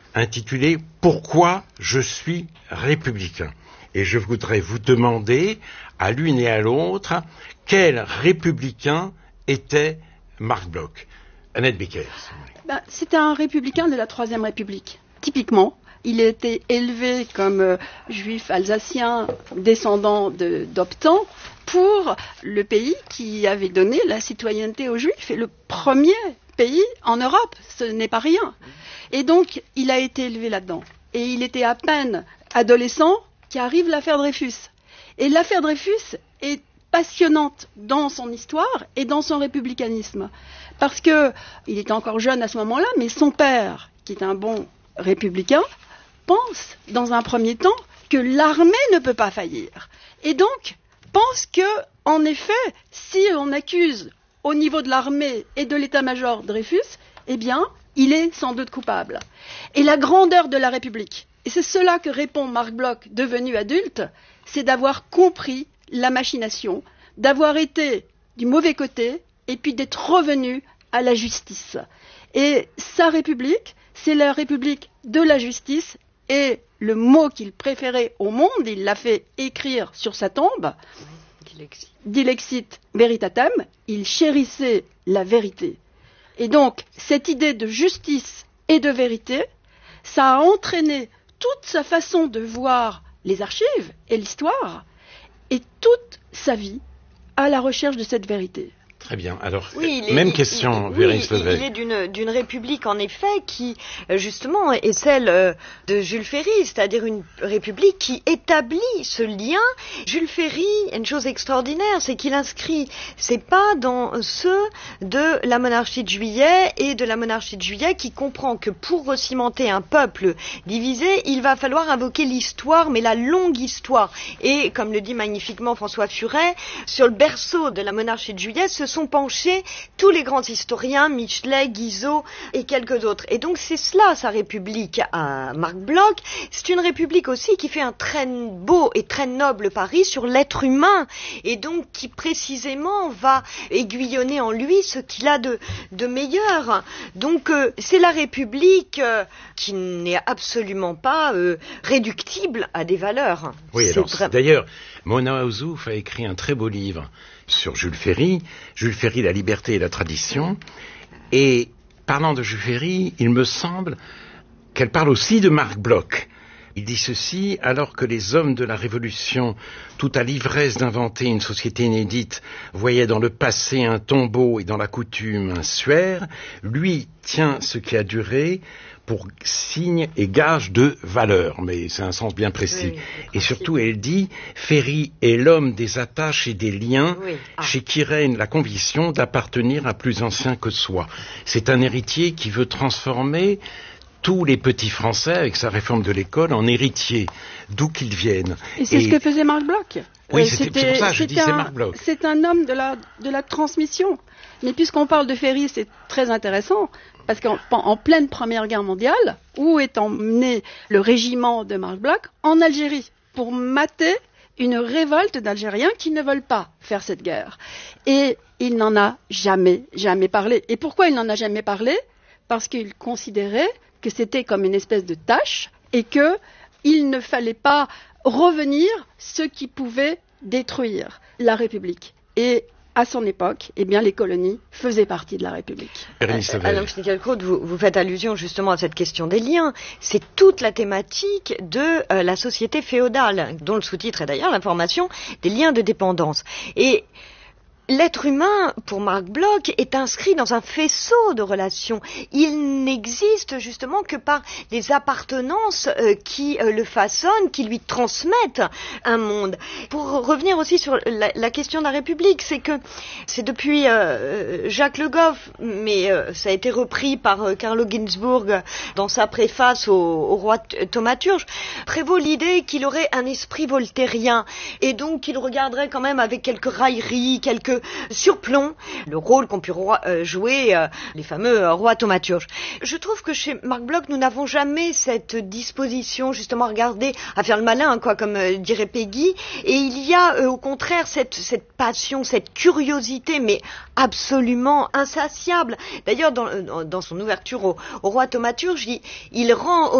intitulé « Pourquoi je suis républicain ?» Et je voudrais vous demander, à l'une et à l'autre, quel républicain était Marc Bloch. Annette Becker. C'était un républicain de la Troisième République, typiquement. Il a été élevé comme juif alsacien, descendant d'Optan, pour le pays qui avait donné la citoyenneté aux juifs, et le premier pays en Europe, ce n'est pas rien. Et donc, il a été élevé là-dedans. Et il était à peine adolescent qu'arrive l'affaire Dreyfus. Et l'affaire Dreyfus est passionnante dans son histoire et dans son républicanisme. Parce que il était encore jeune à ce moment-là, mais son père, qui est un bon républicain, pense, dans un premier temps, que l'armée ne peut pas faillir. Et donc, pense que, en effet, si on accuse au niveau de l'armée et de l'état-major Dreyfus, eh bien, il est sans doute coupable. Et la grandeur de la République, et c'est cela que répond Marc Bloch, devenu adulte, c'est d'avoir compris la machination, d'avoir été du mauvais côté, et puis d'être revenu à la justice. Et sa République, c'est la République de la justice, et le mot qu'il préférait au monde, il l'a fait écrire sur sa tombe, Dilexit veritatem, il chérissait la vérité. Et donc, cette idée de justice et de vérité, ça a entraîné toute sa façon de voir les archives et l'histoire, et toute sa vie à la recherche de cette vérité. Très bien. Alors, même question, Véronique Levet. Il est d'une république, en effet, qui, justement, est celle de Jules Ferry, c'est-à-dire une république qui établit ce lien. Jules Ferry, une chose extraordinaire, c'est qu'il inscrit ses pas dans ceux de la monarchie de Juillet et de la monarchie de Juillet qui comprend que pour recimenter un peuple divisé, il va falloir invoquer l'histoire, mais la longue histoire. Et, comme le dit magnifiquement François Furet, sur le berceau de la monarchie de Juillet, ce sont penchés tous les grands historiens, Michelet, Guizot et quelques autres. Et donc c'est cela sa république à Marc Bloch. C'est une république aussi qui fait un très beau et très noble pari sur l'être humain et donc qui précisément va aiguillonner en lui ce qu'il a de meilleur. Donc c'est la république qui n'est absolument pas réductible à des valeurs. Oui, alors d'ailleurs, Mona Ozouf a écrit un très beau livre sur Jules Ferry, la liberté et la tradition, et parlant de Jules Ferry, il me semble qu'elle parle aussi de Marc Bloch. Il dit ceci: alors que les hommes de la Révolution, tout à l'ivresse d'inventer une société inédite, voyaient dans le passé un tombeau et dans la coutume un suaire, lui tient ce qui a duré pour signe et gage de valeur, mais c'est un sens bien précis. Oui, et surtout, elle dit, Ferry est l'homme des attaches et des liens, chez qui règne la conviction d'appartenir à plus ancien que soi. C'est un héritier qui veut transformer tous les petits Français, avec sa réforme de l'école, en héritiers, d'où qu'ils viennent. Et c'est ce que faisait Marc Bloch. Oui, c'est pour ça que je dis c'est Marc Bloch. C'est un homme de la transmission. Mais puisqu'on parle de Ferry, c'est très intéressant, parce qu'en pleine Première Guerre mondiale, où est emmené le régiment de Marc Bloch? En Algérie, pour mater une révolte d'Algériens qui ne veulent pas faire cette guerre. Et il n'en a jamais parlé. Et pourquoi il n'en a jamais parlé? Parce qu'il considérait que c'était comme une espèce de tâche et qu'il ne fallait pas revenir ce qui pouvait détruire la République. Et à son époque, eh bien, les colonies faisaient partie de la République. Alain Finkielkraut, vous faites allusion justement à cette question des liens. C'est toute la thématique de la société féodale, dont le sous-titre est d'ailleurs l'information des liens de dépendance. Et l'être humain, pour Marc Bloch, est inscrit dans un faisceau de relations. Il n'existe justement que par des appartenances qui le façonnent, qui lui transmettent un monde. Pour revenir aussi sur la question de la République, c'est que c'est depuis Jacques Le Goff, mais ça a été repris par Carlo Ginzburg dans sa préface au roi thaumaturge, prévaut l'idée qu'il aurait un esprit voltairien et donc qu'il regarderait quand même avec quelques railleries, quelques surplomb le rôle qu'ont pu jouer les fameux rois thaumaturges. Je trouve que chez Marc Bloch, nous n'avons jamais cette disposition justement à regarder, à faire le malin, quoi, comme dirait Peggy, et il y a au contraire cette passion, cette curiosité, mais absolument insatiable. D'ailleurs, dans son ouverture au roi thaumaturge, il rend